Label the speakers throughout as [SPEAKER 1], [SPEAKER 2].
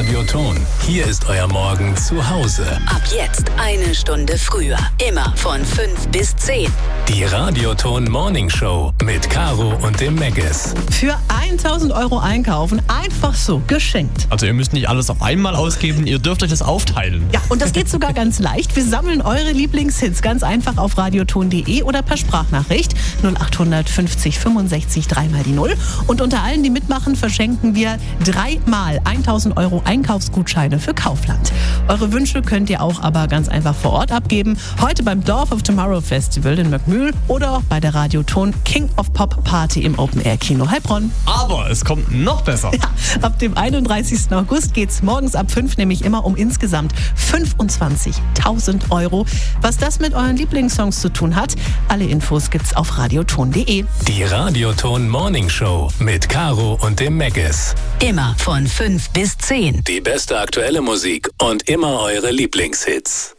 [SPEAKER 1] Radioton. Hier ist euer Morgen zu Hause.
[SPEAKER 2] Ab jetzt 1 Stunde früher. Immer von 5 bis 10.
[SPEAKER 1] Die Radioton Morning Show mit Caro und dem Megges.
[SPEAKER 3] Für 1.000 Euro einkaufen, einfach so, geschenkt.
[SPEAKER 4] Also ihr müsst nicht alles auf einmal ausgeben, ihr dürft euch das aufteilen.
[SPEAKER 3] Ja, und das geht sogar ganz leicht. Wir sammeln eure Lieblingshits ganz einfach auf radioton.de oder per Sprachnachricht 0850 65 3x die 0. Und unter allen, die mitmachen, verschenken wir 3-mal 1.000 Euro Einkaufsgutscheine für Kaufland. Eure Wünsche könnt ihr auch aber ganz einfach vor Ort abgeben. Heute beim Dorf of Tomorrow Festival in Möckmühl oder auch bei der Radioton King of Pop Party im Open Air Kino Heilbronn.
[SPEAKER 4] Aber es kommt noch besser.
[SPEAKER 3] Ja, ab dem 31. August geht's morgens ab 5 nämlich immer um insgesamt 25.000 Euro. Was das mit euren Lieblingssongs zu tun hat, alle Infos gibt's auf radioton.de.
[SPEAKER 1] Die Radioton Morning Show mit Caro und dem Megges.
[SPEAKER 2] Immer von 5 bis 10.
[SPEAKER 1] Die beste aktuelle Musik und immer eure Lieblingshits.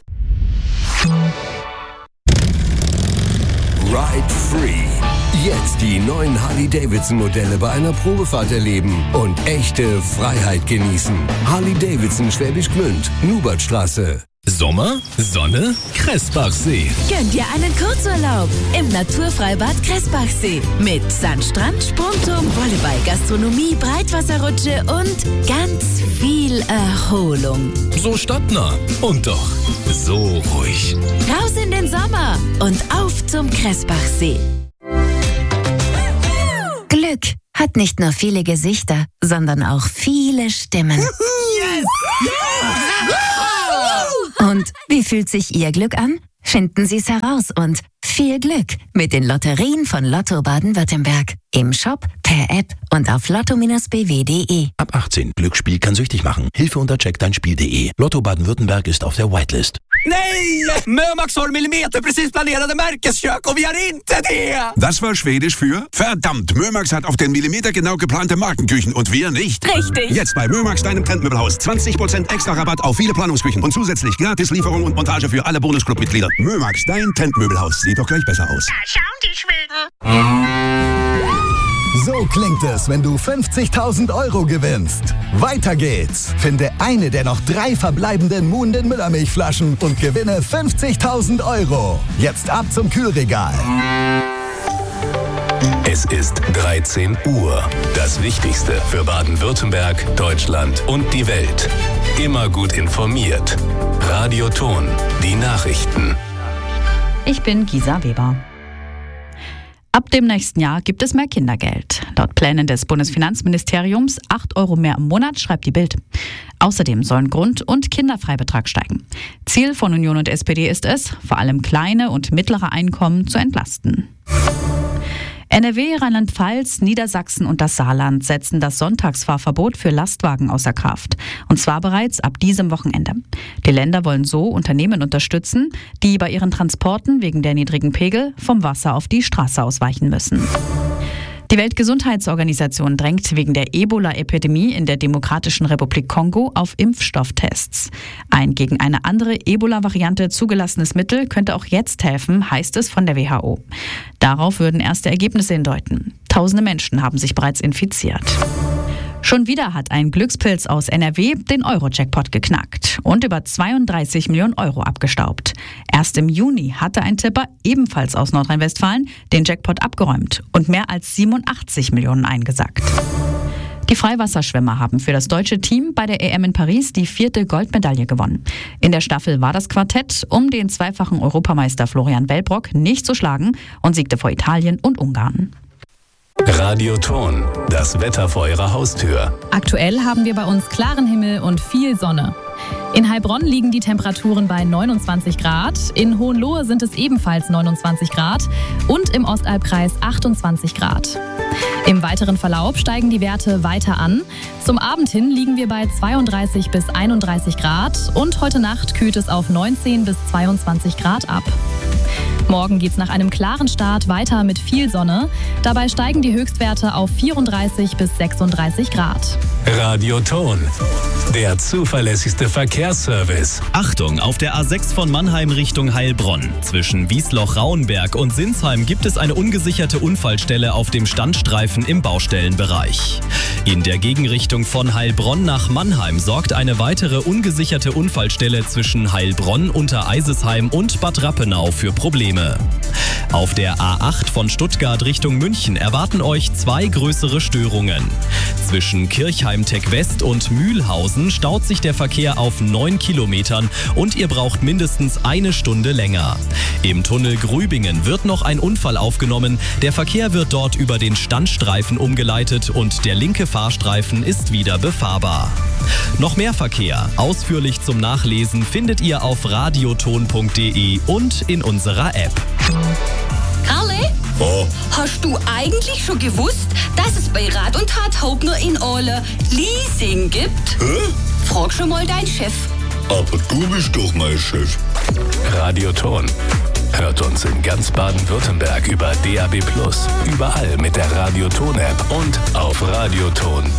[SPEAKER 5] Ride Free. Jetzt die neuen Harley-Davidson-Modelle bei einer Probefahrt erleben und echte Freiheit genießen. Harley-Davidson Schwäbisch Gmünd, Nubertstraße.
[SPEAKER 1] Sommer, Sonne, Kressbachsee.
[SPEAKER 2] Gönn dir einen Kurzurlaub im Naturfreibad Kressbachsee. Mit Sandstrand, Sprungturm, Volleyball, Gastronomie, Breitwasserrutsche und ganz viel Erholung.
[SPEAKER 1] So stadtnah und doch so ruhig.
[SPEAKER 2] Raus in den Sommer und auf zum Kressbachsee. Glück hat nicht nur viele Gesichter, sondern auch viele Stimmen.
[SPEAKER 3] Yes!
[SPEAKER 2] Und wie fühlt sich Ihr Glück an? Finden Sie es heraus und viel Glück mit den Lotterien von Lotto Baden-Württemberg. Im Shop, per App und auf lotto-bw.de.
[SPEAKER 6] Ab 18. Glücksspiel kann süchtig machen. Hilfe unter checkdeinspiel.de. Lotto Baden-Württemberg ist auf der Whitelist.
[SPEAKER 7] Nej! Mömax har millimeterprecis planerade Märkeskök och vi har inte det!
[SPEAKER 8] Das war Schwedisch für verdammt, Mömax hat auf den Millimeter genau geplante Markenküchen und wir nicht.
[SPEAKER 2] Richtig!
[SPEAKER 8] Jetzt bei Mömax, deinem Trendmöbelhaus. 20% extra Rabatt auf viele Planungsküchen und zusätzlich gratis Lieferung und Montage für alle Bonusclub-Mitglieder. Mömax, dein Trendmöbelhaus. Sieht doch gleich besser aus.
[SPEAKER 9] Da schauen die Schweden.
[SPEAKER 10] So klingt es, wenn du 50.000 Euro gewinnst. Weiter geht's. Finde eine der noch 3 verbleibenden Moon den Müllermilchflaschen und gewinne 50.000 Euro. Jetzt ab zum Kühlregal.
[SPEAKER 1] Es ist 13 Uhr. Das Wichtigste für Baden-Württemberg, Deutschland und die Welt. Immer gut informiert. Radioton, die Nachrichten.
[SPEAKER 11] Ich bin Gisa Weber. Ab dem nächsten Jahr gibt es mehr Kindergeld. Laut Plänen des Bundesfinanzministeriums 8 Euro mehr im Monat, schreibt die Bild. Außerdem sollen Grund- und Kinderfreibetrag steigen. Ziel von Union und SPD ist es, vor allem kleine und mittlere Einkommen zu entlasten. NRW, Rheinland-Pfalz, Niedersachsen und das Saarland setzen das Sonntagsfahrverbot für Lastwagen außer Kraft. Und zwar bereits ab diesem Wochenende. Die Länder wollen so Unternehmen unterstützen, die bei ihren Transporten wegen der niedrigen Pegel vom Wasser auf die Straße ausweichen müssen. Die Weltgesundheitsorganisation drängt wegen der Ebola-Epidemie in der Demokratischen Republik Kongo auf Impfstofftests. Ein gegen eine andere Ebola-Variante zugelassenes Mittel könnte auch jetzt helfen, heißt es von der WHO. Darauf würden erste Ergebnisse hindeuten. Tausende Menschen haben sich bereits infiziert. Schon wieder hat ein Glückspilz aus NRW den Euro-Jackpot geknackt und über 32 Millionen Euro abgestaubt. Erst im Juni hatte ein Tipper, ebenfalls aus Nordrhein-Westfalen, den Jackpot abgeräumt und mehr als 87 Millionen eingesackt. Die Freiwasserschwimmer haben für das deutsche Team bei der EM in Paris die 4. Goldmedaille gewonnen. In der Staffel war das Quartett um den zweifachen Europameister Florian Wellbrock nicht zu schlagen und siegte vor Italien und Ungarn.
[SPEAKER 1] Radioton, das Wetter vor Ihrer Haustür.
[SPEAKER 12] Aktuell haben wir bei uns klaren Himmel und viel Sonne. In Heilbronn liegen die Temperaturen bei 29 Grad, in Hohenlohe sind es ebenfalls 29 Grad und im Ostalbkreis 28 Grad. Im weiteren Verlauf steigen die Werte weiter an. Zum Abend hin liegen wir bei 32 bis 31 Grad und heute Nacht kühlt es auf 19 bis 22 Grad ab. Morgen geht's nach einem klaren Start weiter mit viel Sonne. Dabei steigen die Höchstwerte auf 34 bis 36 Grad.
[SPEAKER 1] Radioton, der zuverlässigste Verkehrsservice.
[SPEAKER 13] Achtung, auf der A6 von Mannheim Richtung Heilbronn. Zwischen Wiesloch-Rauenberg und Sinsheim gibt es eine ungesicherte Unfallstelle auf dem Standstreifen im Baustellenbereich. In der Gegenrichtung von Heilbronn nach Mannheim sorgt eine weitere ungesicherte Unfallstelle zwischen Heilbronn, Untereisesheim und Bad Rappenau für Probleme. Auf der A8 von Stuttgart Richtung München erwarten euch 2 größere Störungen. Zwischen Kirchheim-Tech-West und Mühlhausen staut sich der Verkehr auf 9 Kilometern und ihr braucht mindestens 1 Stunde länger. Im Tunnel Grübingen wird noch ein Unfall aufgenommen. Der Verkehr wird dort über den Standstreifen umgeleitet und der linke Fahrstreifen ist wieder befahrbar. Noch mehr Verkehr, ausführlich zum Nachlesen, findet ihr auf radioton.de und in unserer App.
[SPEAKER 14] Karle?
[SPEAKER 15] Oh.
[SPEAKER 14] Hast du eigentlich schon gewusst, dass es bei Rat und Tat Haupt nur in Ole Leasing gibt?
[SPEAKER 15] Hä?
[SPEAKER 14] Frag schon mal deinen Chef.
[SPEAKER 15] Aber du bist doch mein Chef.
[SPEAKER 1] Radioton. Hört uns in ganz Baden-Württemberg über DAB+, überall mit der Radioton-App und auf radioton.de.